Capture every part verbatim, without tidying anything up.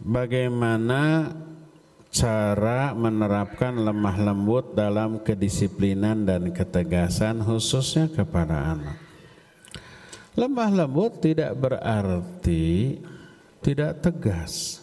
bagaimana cara menerapkan lemah lembut dalam kedisiplinan dan ketegasan khususnya kepada anak. Lemah lembut tidak berarti tidak tegas.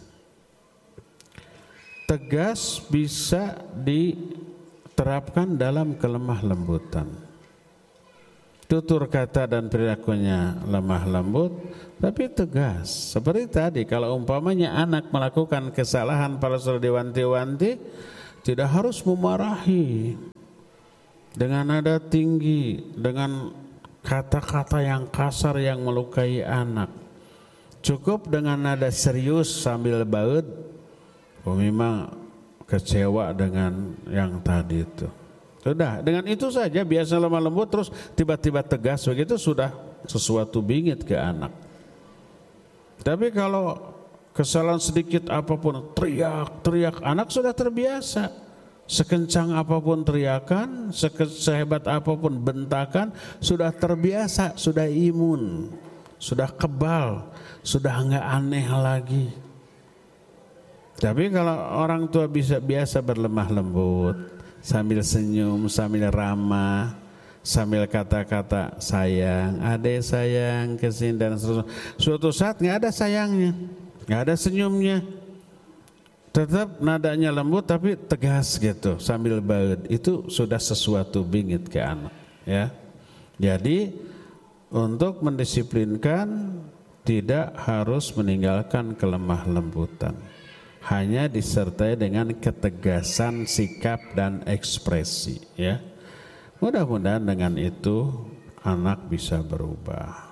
Tegas bisa diterapkan dalam kelemah lembutan. Tutur kata dan perilakunya lemah lembut tapi tegas. Seperti tadi, kalau umpamanya anak melakukan kesalahan pada sudah diwanti-wanti, tidak harus memarahi dengan nada tinggi, dengan kata-kata yang kasar yang melukai anak. Cukup dengan nada serius sambil baud, oh memang kecewa dengan yang tadi itu. Sudah, dengan itu saja biasa lemah lembut terus tiba-tiba tegas begitu sudah sesuatu bingit ke anak. Tapi kalau kesalahan sedikit apapun teriak-teriak, anak sudah terbiasa. Sekencang apapun teriakan, sehebat apapun bentakan, sudah terbiasa, sudah imun, sudah kebal, sudah enggak aneh lagi. Tapi kalau orang tua bisa biasa berlemah lembut, sambil senyum, sambil ramah, sambil kata-kata sayang, adek sayang, kesini dan seterusnya. Suatu saat nggak ada sayangnya, nggak ada senyumnya, tetap nadanya lembut tapi tegas gitu, sambil baud. Itu sudah sesuatu bingit ke anak, ya. Jadi untuk mendisiplinkan tidak harus meninggalkan kelemah lembutan. Hanya disertai dengan ketegasan sikap dan ekspresi, ya. Mudah-mudahan dengan itu anak bisa berubah.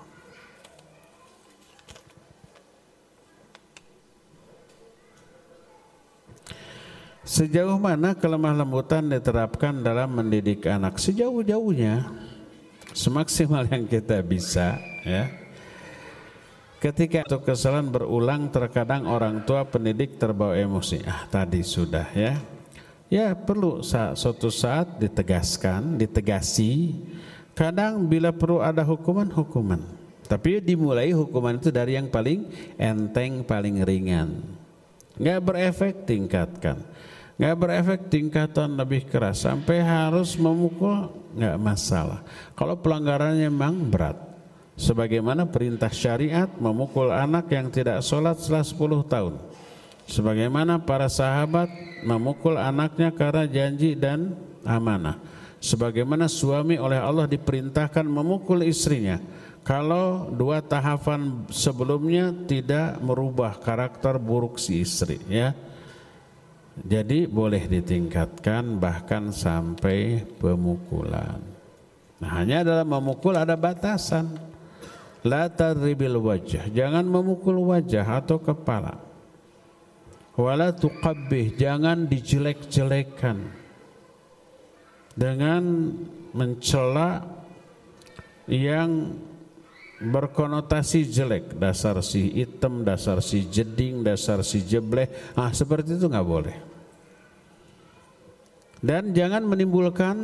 Sejauh mana kelemah lembutan diterapkan dalam mendidik anak? Sejauh-jauhnya, semaksimal yang kita bisa, ya. Ketika itu kesalahan berulang, terkadang orang tua pendidik terbawa emosi. Ah, tadi sudah, ya. Ya perlu saat, suatu saat ditegaskan, ditegasi. Kadang bila perlu ada hukuman-hukuman. Tapi dimulai hukuman itu dari yang paling enteng, paling ringan. Nggak berefek, tingkatkan. Nggak berefek, tingkatan lebih keras. Sampai harus memukul, nggak masalah. Kalau pelanggarannya memang berat. Sebagaimana perintah syariat memukul anak yang tidak sholat setelah sepuluh tahun. Sebagaimana para sahabat memukul anaknya karena janji dan amanah. Sebagaimana suami oleh Allah diperintahkan memukul istrinya kalau dua tahapan sebelumnya tidak merubah karakter buruk si istri, ya. Jadi boleh ditingkatkan bahkan sampai pemukulan. Nah, hanya dalam memukul ada batasan. La tadribil wajah, jangan memukul wajah atau kepala. Wala tuqabbih, jangan dijelek-jelekan dengan mencela yang berkonotasi jelek, dasar si hitam, dasar si jeding, dasar si jebleh. Ah, seperti itu nggak boleh. Dan jangan menimbulkan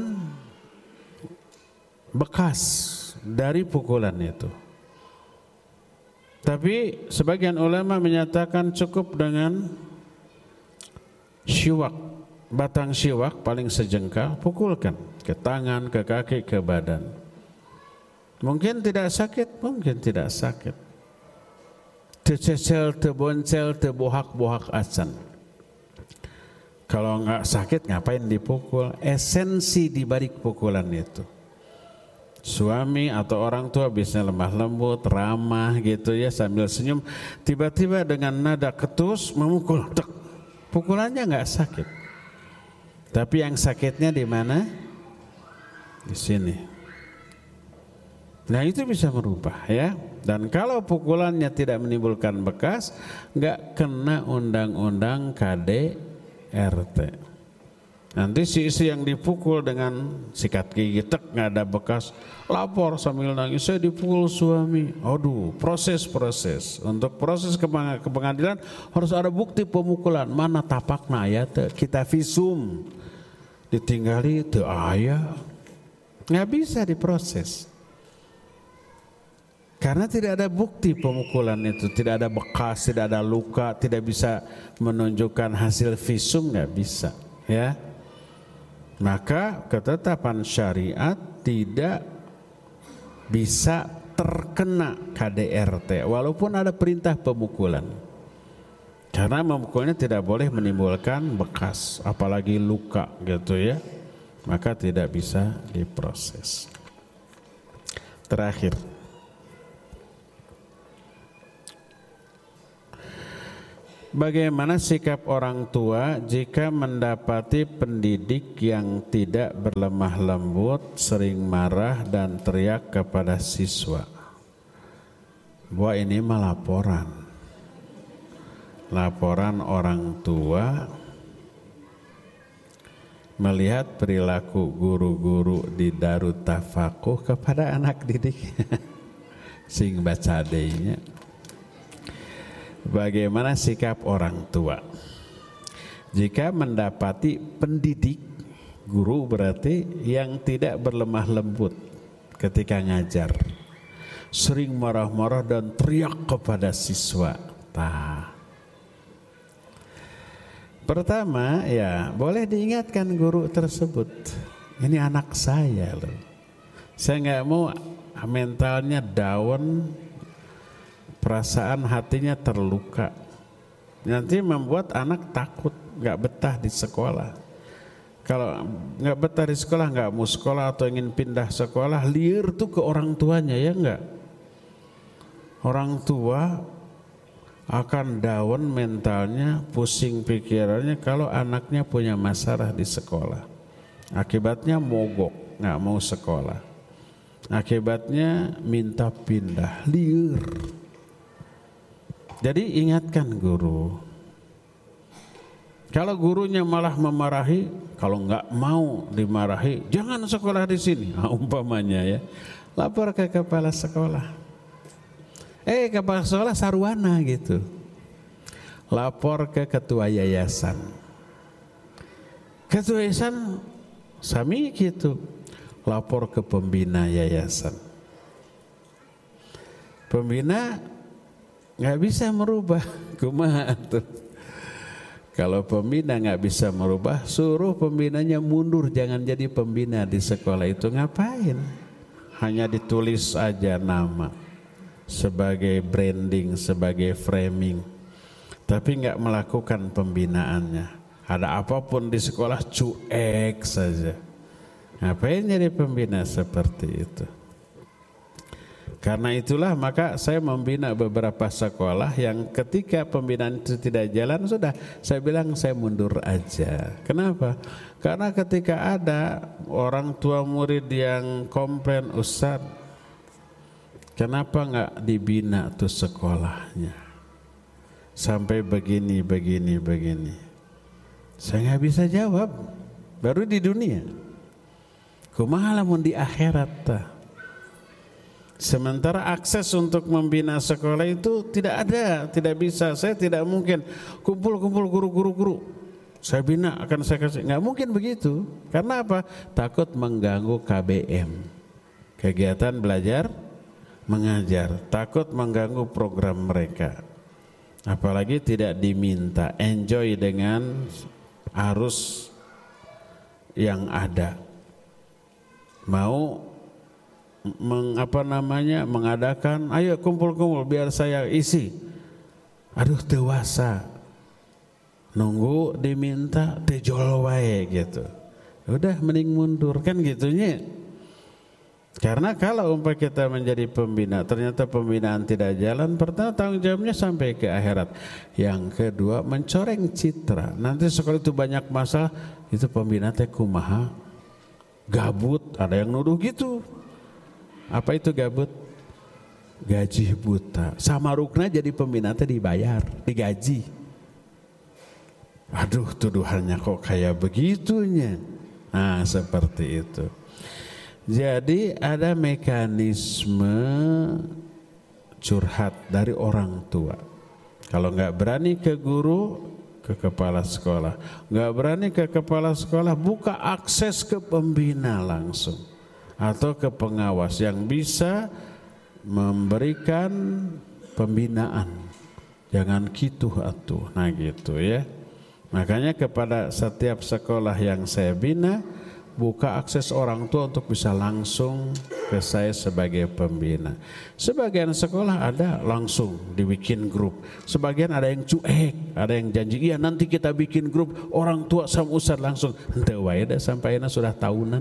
bekas dari pukulan itu. Tapi sebagian ulama menyatakan cukup dengan syiwak, batang syiwak paling sejengkal, pukulkan ke tangan, ke kaki, ke badan. Mungkin tidak sakit, mungkin tidak sakit. Tececel, teboncel, tebohak-bohak acan. Kalau nggak sakit ngapain dipukul? Esensi di balik pukulan itu. Suami atau orang tua biasanya lemah lembut, ramah gitu ya, sambil senyum, tiba-tiba dengan nada ketus memukul, tek. Pukulannya nggak sakit, tapi yang sakitnya di mana? Di sini. Nah itu bisa merubah, ya. Dan kalau pukulannya tidak menimbulkan bekas, nggak kena undang-undang K D R T. Nanti si istri yang dipukul dengan sikat gigi, tek, nggak ada bekas, lapor sambil nangis, saya dipukul suami. Aduh, proses-proses. Untuk proses ke pengadilan harus ada bukti pemukulan. Mana tapakna ya, kita visum. Ditinggali itu ayah, nggak bisa diproses. Karena tidak ada bukti pemukulan itu, tidak ada bekas, tidak ada luka, tidak bisa menunjukkan hasil visum, nggak bisa, ya. Maka ketetapan syariat tidak bisa terkena K D R T walaupun ada perintah pemukulan. Karena memukulnya tidak boleh menimbulkan bekas, apalagi luka gitu ya. Maka tidak bisa diproses. Terakhir, bagaimana sikap orang tua jika mendapati pendidik yang tidak berlemah lembut, sering marah dan teriak kepada siswa? Bahwa ini mah laporan. Laporan orang tua melihat perilaku guru-guru di Darut Tafakuh kepada anak didik. Sing baca adanya. Bagaimana sikap orang tua jika mendapati pendidik, guru berarti, yang tidak berlemah lembut ketika ngajar, sering marah-marah dan teriak kepada siswa? Tah. Pertama, ya boleh diingatkan guru tersebut, ini anak saya loh, saya nggak mau mentalnya down, perasaan hatinya terluka, nanti membuat anak takut, nggak betah di sekolah. Kalau nggak betah di sekolah, nggak mau sekolah atau ingin pindah sekolah, liar tuh ke orang tuanya, ya nggak? Orang tua akan down mentalnya, pusing pikirannya kalau anaknya punya masalah di sekolah. Akibatnya mogok, nggak mau sekolah. Akibatnya minta pindah, liar. Jadi ingatkan guru. Kalau gurunya malah memarahi, kalau nggak mau dimarahi, jangan sekolah di sini. Nah, umpamanya ya, lapor ke kepala sekolah. Eh kepala sekolah sarwana gitu. Lapor ke ketua yayasan. Ketua yayasan sami gitu. Lapor ke pembina yayasan. Pembina nggak bisa merubah, kumaha tuh. Kalau pembina nggak bisa merubah, suruh pembinanya mundur, jangan jadi pembina di sekolah itu. Ngapain? Hanya ditulis aja nama sebagai branding, sebagai framing, tapi nggak melakukan pembinaannya. Ada apapun di sekolah cuek saja. Ngapain jadi pembina seperti itu? Karena itulah maka saya membina beberapa sekolah yang ketika pembinaan itu tidak jalan, sudah saya bilang saya mundur aja. Kenapa? Karena ketika ada orang tua murid yang komplain, Ustaz, kenapa nggak dibina tuh sekolahnya sampai begini begini begini? Saya nggak bisa jawab. Baru di dunia. Kumaha lamun di akhirat tah. Sementara akses untuk membina sekolah itu tidak ada, tidak bisa. Saya tidak mungkin kumpul-kumpul guru-guru guru. Saya bina akan saya kasih. Nggak mungkin begitu. Karena apa? Takut mengganggu K B M. Kegiatan belajar mengajar, takut mengganggu program mereka. Apalagi tidak diminta, enjoy dengan arus yang ada. Mau meng, apa namanya mengadakan, ayo kumpul-kumpul biar saya isi. Aduh dewasa, nunggu diminta tejol wae gitu. Udah mending mundur kan gitunya. Karena kalau umpah kita menjadi pembina, ternyata pembinaan tidak jalan, pertama tanggung jawabnya sampai ke akhirat. Yang kedua mencoreng citra. Nanti sekolah itu banyak masalah, itu pembina teh kumaha, gabut, ada yang nuduh gitu. Apa itu gabut? Gaji buta. Sama rukna jadi pembina teh dibayar, digaji. Aduh tuduhannya kok kayak begitunya. Nah seperti itu. Jadi ada mekanisme curhat dari orang tua. Kalau nggak berani ke guru, ke kepala sekolah. Nggak berani ke kepala sekolah, buka akses ke pembina langsung atau ke pengawas yang bisa memberikan pembinaan. Jangan gitu atuh. Nah gitu ya. Makanya kepada setiap sekolah yang saya bina, buka akses orang tua untuk bisa langsung ke saya sebagai pembina. Sebagian sekolah ada langsung dibikin grup. Sebagian ada yang cuek, ada yang janji, iya nanti kita bikin grup orang tua sama ustadz langsung. Henteu wae da sampainya sudah tahunan.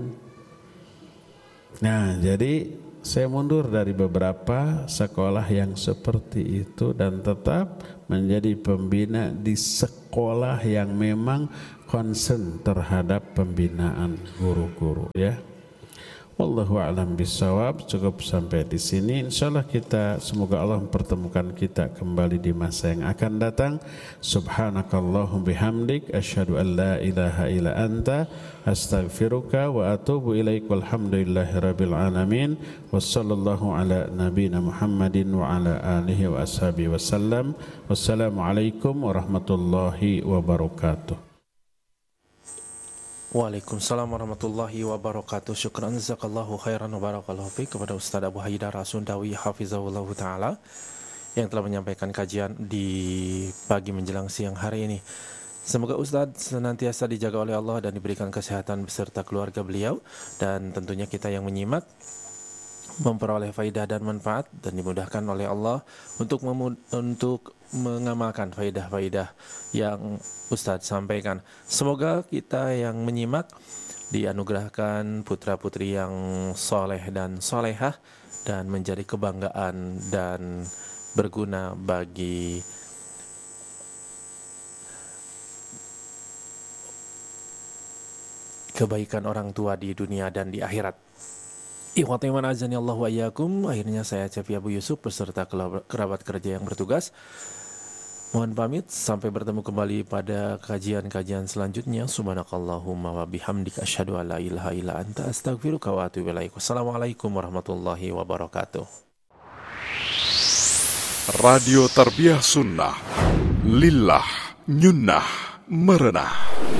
Nah, jadi saya mundur dari beberapa sekolah yang seperti itu dan tetap menjadi pembina di sekolah yang memang concern terhadap pembinaan guru-guru ya. Wallahu a'lam bishawab. Cukup sampai di sini. Insyaallah kita semoga Allah mempertemukan kita kembali di masa yang akan datang. Subhanakallahum bihamdik asyhadu an la ilaha illa anta astaghfiruka wa atubu ilaik. Walhamdulillahi rabbil alamin. Wassallallahu ala nabiyyina Muhammadin wa ala alihi wa ashabihi wasallam. Wassalamualaikum warahmatullahi wabarakatuh. Waalaikumsalam warahmatullahi wabarakatuh. Syukran jazakallahu khairan wa barakallahu fiik kepada Ustaz Abu Haidar As-Sundawi hafizahullahu taala yang telah menyampaikan kajian di pagi menjelang siang hari ini. Semoga Ustaz senantiasa dijaga oleh Allah dan diberikan kesehatan beserta keluarga beliau, dan tentunya kita yang menyimak memperoleh faidah dan manfaat dan dimudahkan oleh Allah untuk memud- untuk mengamalkan faidah-faidah yang Ustadz sampaikan. Semoga kita yang menyimak dianugerahkan putra-putri yang soleh dan solehah dan menjadi kebanggaan dan berguna bagi kebaikan orang tua di dunia dan di akhirat. Ikhwati man azani Allah wa iyyakum. Akhirnya saya Cepi Abu Yusuf beserta kerabat kerja yang bertugas mohon pamit, sampai bertemu kembali pada kajian-kajian selanjutnya. Subhanakallahumma wa bihamdika asyhadu an la ilaha illa anta astaghfiruka wa atubu ilaik. Wassalamualaikum warahmatullahi wabarakatuh. Radio Tarbiyah Sunnah Lillah Nyunnah Merenah.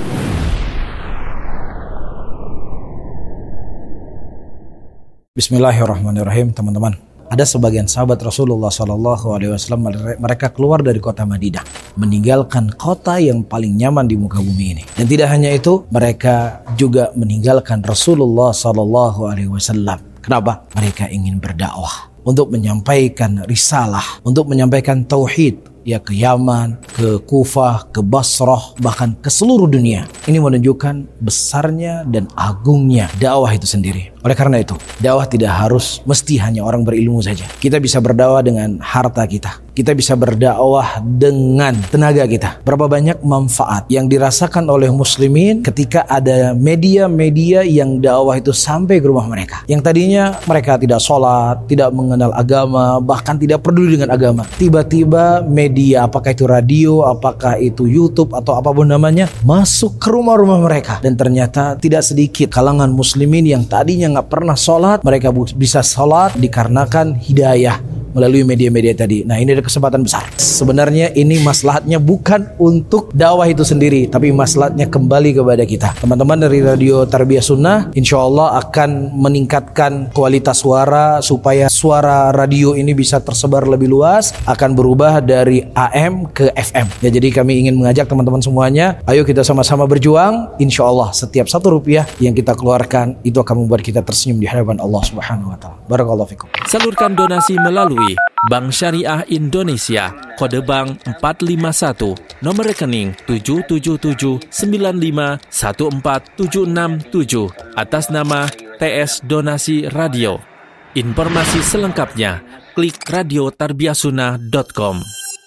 Bismillahirrahmanirrahim, teman-teman. Ada sebagian sahabat Rasulullah Sallallahu Alaihi Wasallam, mereka keluar dari kota Madinah, meninggalkan kota yang paling nyaman di muka bumi ini. Dan tidak hanya itu, mereka juga meninggalkan Rasulullah Sallallahu Alaihi Wasallam. Kenapa? Mereka ingin berdakwah untuk menyampaikan risalah, untuk menyampaikan tauhid. Ya, ke Yaman, ke Kufah, ke Basrah, bahkan ke seluruh dunia. Ini menunjukkan besarnya dan agungnya dakwah itu sendiri. Oleh karena itu, dakwah tidak harus mesti hanya orang berilmu saja. Kita bisa berdakwah dengan harta kita. Kita bisa berdakwah dengan tenaga kita. Berapa banyak manfaat yang dirasakan oleh muslimin ketika ada media-media yang dakwah itu sampai ke rumah mereka. Yang tadinya mereka tidak sholat, tidak mengenal agama, bahkan tidak peduli dengan agama. Tiba-tiba media, apakah itu radio, apakah itu YouTube, atau apapun namanya, masuk ke rumah-rumah mereka. Dan ternyata tidak sedikit kalangan muslimin yang tadinya nggak pernah sholat, mereka bisa sholat dikarenakan hidayah melalui media-media tadi. Nah, ini ada kesempatan besar. Sebenarnya ini maslahatnya bukan untuk dakwah itu sendiri, tapi maslahatnya kembali kepada kita. Teman-teman dari Radio Tarbiyah Sunnah, insya Allah akan meningkatkan kualitas suara supaya suara radio ini bisa tersebar lebih luas, akan berubah dari A M ke F M. Ya, jadi kami ingin mengajak teman-teman semuanya, ayo kita sama-sama berjuang. Insya Allah setiap satu rupiah yang kita keluarkan itu akan membuat kita tersenyum di hadapan Allah Subhanahu Wa Taala. Barakallahu fikum. Salurkan donasi melalui Bank Syariah Indonesia, kode bank empat lima satu, nomor rekening tujuh tujuh tujuh sembilan lima satu empat tujuh enam tujuh, atas nama T S Donasi Radio. Informasi selengkapnya klik radio tarbiyah sunnah dot com.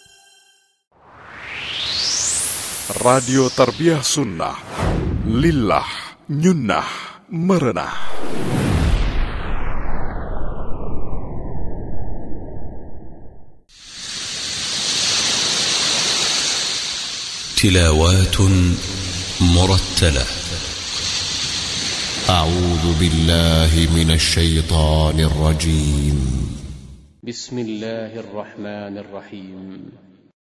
Radio Tarbiyah Sunnah Lillah Nyunnah Merenah. تلاوات مرتلة. أعوذ بالله من الشيطان الرجيم. بسم الله الرحمن الرحيم.